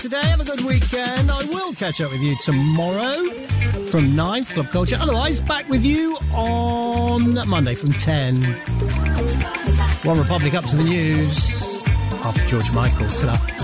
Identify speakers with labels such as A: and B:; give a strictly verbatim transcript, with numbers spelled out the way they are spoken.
A: Today, have a good weekend. I will catch up with you tomorrow from nine for Club Culture. Otherwise, back with you on Monday from ten. One Republic up to the news after George Michael. Ta-da.